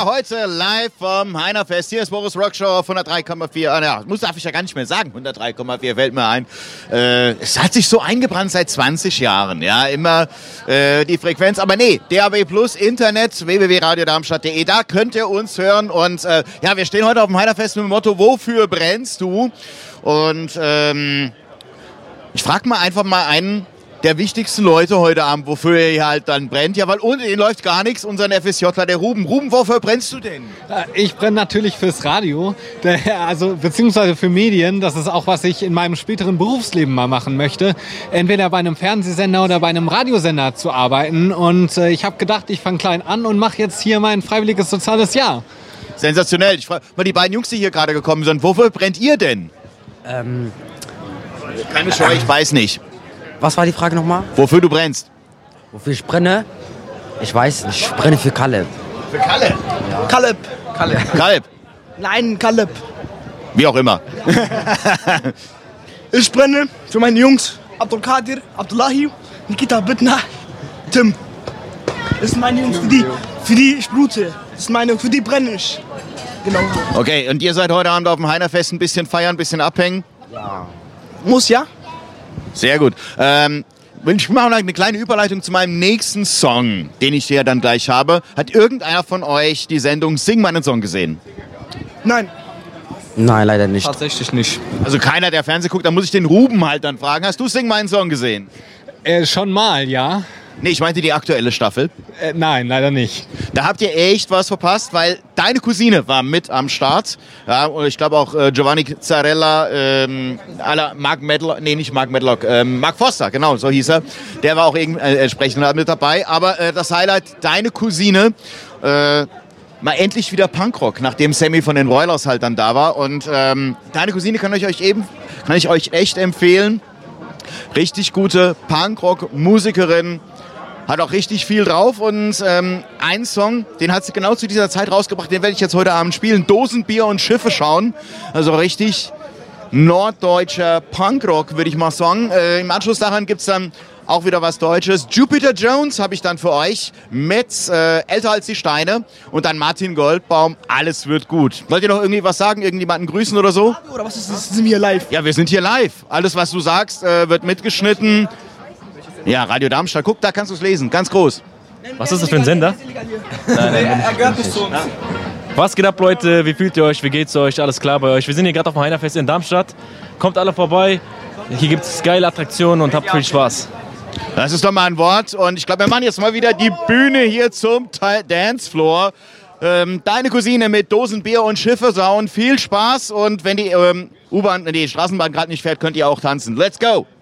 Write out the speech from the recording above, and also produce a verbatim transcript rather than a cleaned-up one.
Ja, heute live vom Heinerfest. Hier ist Boris Rockshow auf hundertdrei Komma vier. Ah, ja, muss, darf ich ja gar nicht mehr sagen. hundertdrei Komma vier fällt mir ein. Äh, es hat sich so eingebrannt seit zwanzig Jahren. Ja, immer äh, die Frequenz. Aber nee, D A B Plus, Internet, w w w punkt radio darmstadt punkt d e. Da könnt ihr uns hören. Und äh, ja, wir stehen heute auf dem Heinerfest mit dem Motto, wofür brennst du? Und ähm, ich frage mal einfach mal einen der wichtigsten Leute heute Abend, wofür er hier halt dann brennt. Ja, weil ohne den läuft gar nichts. Unseren F S Jler, der Ruben. Ruben, wofür brennst du denn? Ich brenne natürlich fürs Radio, also beziehungsweise für Medien. Das ist auch, was ich in meinem späteren Berufsleben mal machen möchte. Entweder bei einem Fernsehsender oder bei einem Radiosender zu arbeiten. Und äh, ich habe gedacht, ich fange klein an und mache jetzt hier mein freiwilliges soziales Jahr. Sensationell. Ich frage mal die beiden Jungs, die hier gerade gekommen sind. Wofür brennt ihr denn? Ähm, Keine Scheu, ich weiß nicht. Was war die Frage nochmal? Wofür du brennst? Wofür ich brenne? Ich weiß nicht, ich brenne für Kaleb. Für Kalle? Ja. Kaleb. Kaleb. Kaleb? Nein, Kaleb. Wie auch immer. Ich brenne für meine Jungs. Abdul Kadir, Abdullahi, Nikita Bittner, Tim. Das sind meine Jungs, für die, für die ich blute. Das sind meine Jungs, für die brenne ich. Genau so. Okay, und ihr seid heute Abend auf dem Heinerfest ein bisschen feiern, ein bisschen abhängen? Ja. Muss ja. Sehr gut. Ähm, ich mache noch eine kleine Überleitung zu meinem nächsten Song, den ich hier dann gleich habe. Hat irgendeiner von euch die Sendung Sing meinen Song gesehen? Nein. Nein, leider nicht. Tatsächlich nicht. Also keiner, der Fernsehen guckt, da muss ich den Ruben halt dann fragen. Hast du Sing meinen Song gesehen? Äh, schon mal, ja. Nee, ich meinte die aktuelle Staffel. Äh, nein, leider nicht. Da habt ihr echt was verpasst, weil deine Cousine war mit am Start. Ja, und ich glaube auch äh, Giovanni Zarella, ähm, aller Mark Medlock, nee, nicht Mark Medlock, ähm, Mark Foster, genau, so hieß er. Der war auch irgend, äh, entsprechend mit dabei. Aber äh, das Highlight, deine Cousine, äh, mal endlich wieder Punkrock, nachdem Sammy von den Roilers halt dann da war. Und ähm, deine Cousine kann ich euch eben, kann ich euch echt empfehlen. Richtig gute Punkrock-Musikerin. Hat auch richtig viel drauf und ähm, ein Song, den hat sie genau zu dieser Zeit rausgebracht, den werde ich jetzt heute Abend spielen. Dosenbier und Schiffe schauen. Also richtig norddeutscher Punkrock, würde ich mal sagen. Äh, Im Anschluss daran gibt es dann auch wieder was Deutsches. Jupiter Jones habe ich dann für euch mit äh, Älter als die Steine und dann Martin Goldbaum. Alles wird gut. Wollt ihr noch irgendwie was sagen? Irgendjemanden grüßen oder so? Oder was ist das? Sind wir hier live? Ja, wir sind hier live. Alles, was du sagst, äh, wird mitgeschnitten. Ja, Radio Darmstadt. Guck, da kannst du es lesen. Ganz groß. Was ist das für ein Sender? Nein, nein, er gehört nicht zu uns. Was geht ab, Leute? Wie fühlt ihr euch? Wie geht's euch? Alles klar bei euch? Wir sind hier gerade auf dem Heinerfest in Darmstadt. Kommt alle vorbei. Hier gibt es geile Attraktionen und habt viel Spaß. Das ist doch mal ein Wort. Und ich glaube, wir machen jetzt mal wieder die Bühne hier zum Dancefloor. Ähm, deine Cousine mit Dosenbier und Schiffe sauen. Viel Spaß. Und wenn die ähm, U-Bahn, die Straßenbahn gerade nicht fährt, könnt ihr auch tanzen. Let's go!